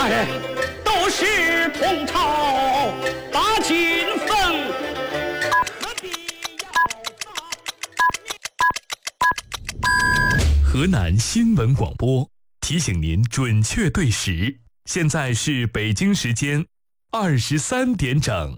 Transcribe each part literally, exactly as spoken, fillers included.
哎，都是同朝把金封。 河南新闻广播提醒您准确对时，现在是北京时间二十三点整。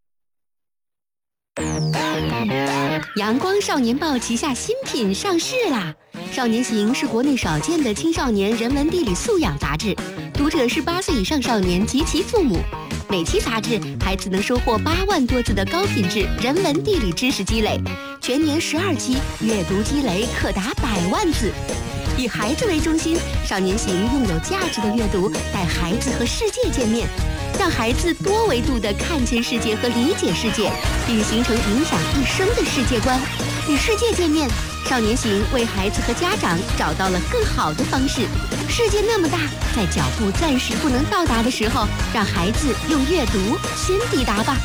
阳光少年报旗下新品上市啦！少年行是国内少见的青少年人文地理素养杂志，读者是八岁以上少年及其父母。每期杂志，孩子能收获八万多字的高品质人文地理知识积累，全年十二期，阅读积累可达百万字。以孩子为中心，少年行用有价值的阅读带孩子和世界见面，让孩子多维度地看见世界和理解世界，并形成影响一生的世界观。与世界见面，少年行为孩子和家长找到了更好的方式。世界那么大，在脚步暂时不能到达的时候，让孩子用阅读先抵达吧。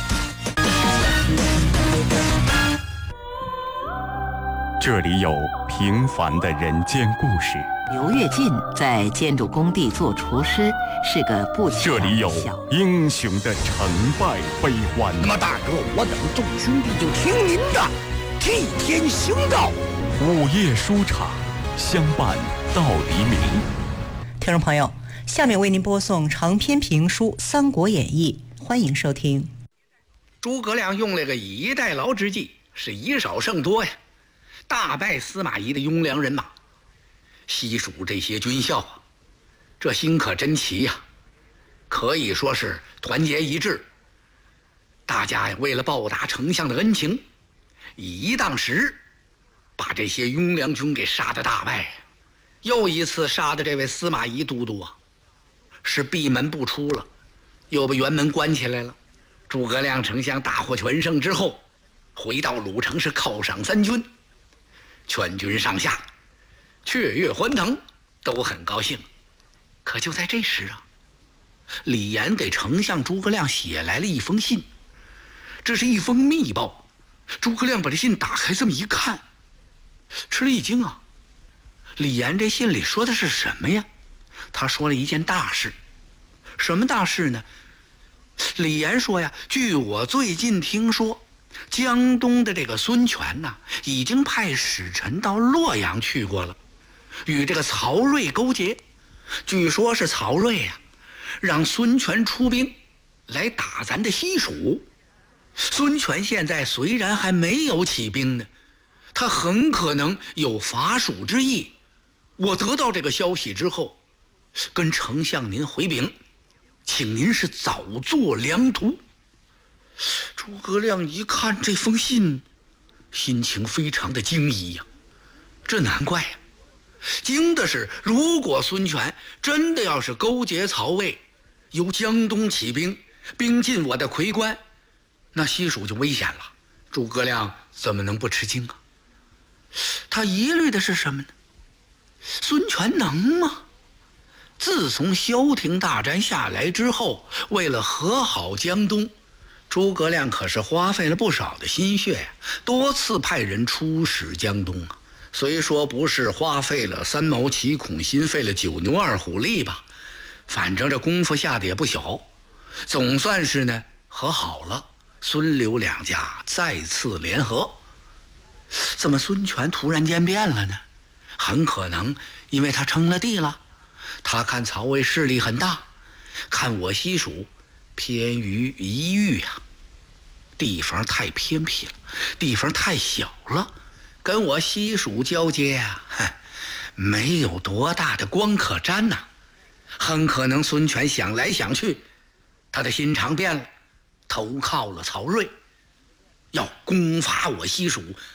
这里有平凡的人间故事。 刘跃进在建筑工地做厨师，是个不起这里有小英雄的成败悲欢。 那么大哥，我等众兄弟就听您的，替天行道。 午夜书场，相伴到黎明。 听众朋友，下面为您播送长篇评书《三国演义》，欢迎收听。 诸葛亮用了个以逸待劳之计，是以少胜多呀，大败司马懿的雍凉人马。西蜀这些军校啊，这心可真齐呀，可以说是团结一致。大家呀，为了报答丞相的恩情，以一当十，把这些雍凉军给杀得大败。又一次杀的这位司马懿都督啊，是闭门不出了，又被辕门关起来了。诸葛亮丞相大获全胜之后，回到鲁城是犒赏三军，全军上下雀跃欢腾，都很高兴。可就在这时啊，李严给丞相诸葛亮写来了一封信，这是一封密报。诸葛亮把这信打开，这么一看，吃了一惊啊！李严这信里说的是什么呀？他说了一件大事。什么大事呢？李严说呀，据我最近听说，江东的这个孙权呐，已经派使臣到洛阳去过了，与这个曹睿勾结。据说是曹睿呀，让孙权出兵来打咱的西蜀。孙权现在虽然还没有起兵呢，他很可能有伐蜀之意。我得到这个消息之后，跟丞相您回禀，请您是早做良图。诸葛亮一看这封信，心情非常的惊疑呀、啊。这难怪呀、啊，惊的是，如果孙权真的要是勾结曹魏，由江东起兵，兵进我的夔关，那西蜀就危险了。诸葛亮怎么能不吃惊啊？他疑虑的是什么呢？孙权能吗？自从萧亭大战下来之后，为了和好江东，诸葛亮可是花费了不少的心血呀，多次派人出使江东啊。虽说不是花费了三毛七孔心，费了九牛二虎力吧，反正这功夫下的也不小，总算是呢和好了。孙刘两家再次联合。怎么孙权突然间变了呢？很可能因为他称了帝了，他看曹魏势力很大，看我西蜀偏于一隅呀、啊，地方太偏僻了，地方太小了，跟我西蜀交接啊，没有多大的光可沾呐、啊。很可能孙权想来想去，他的心肠变了，投靠了曹睿，要攻伐我西蜀。